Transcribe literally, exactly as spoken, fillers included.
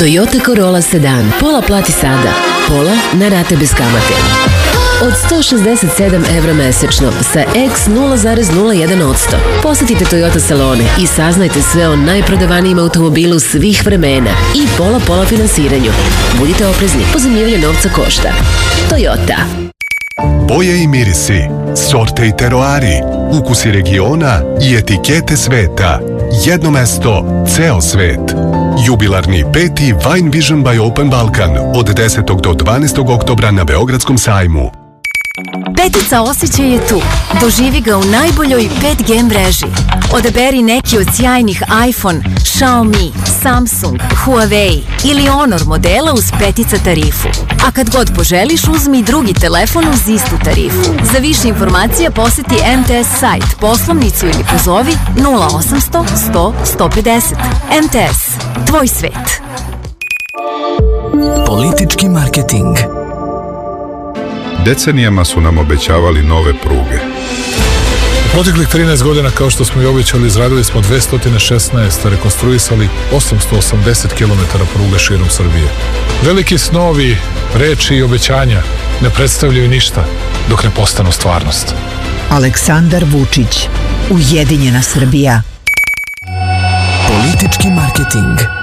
Toyota Corolla Sedan. Pola plati sada, pola na rate bez kamate. Od sto šezdeset sedam evra mesečno sa E X nula zarez nula jedan posto. Posetite Toyota salone i saznajte sve o najprodavanijim automobilu svih vremena i pola-pola finansiranju. Budite oprezni, pozemljivanje novca košta. Toyota. Boje i mirisi, sorte i teroari, ukusi regiona i etikete sveta. Jedno mesto, ceo svet. Jubilarni peti Wine Vision by Open Balkan od desetog do dvanaestog oktobra na Beogradskom sajmu. Petica osjećaj je tu. Doživi ga u najboljoj pet G mreži. Odaberi neki od sjajnih iPhone, Xiaomi, Samsung, Huawei ili Honor modela uz petica tarifu. A kad god poželiš, uzmi drugi telefon uz istu tarifu. Za više informacija poseti M T S sajt, poslovnicu ili pozovi nula osamsto sto sto pedeset. M T S. Tvoj svet. Politički marketing. Decenijama su nam obećavali nove pruge. U proteklih trinaest godina, kao što smo i obećali, izradili smo dvesta šesnaest, rekonstruisali osamsto osamdeset kilometara pruga širom Srbije. Veliki snovi, reči i obećanja ne predstavljaju ništa dok ne postanu stvarnost. Aleksandar Vučić, Ujedinjena Srbija. Politički marketing.